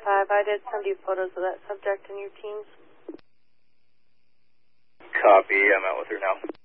5. I did send you photos of that subject in your teams. Copy. I'm out with her now.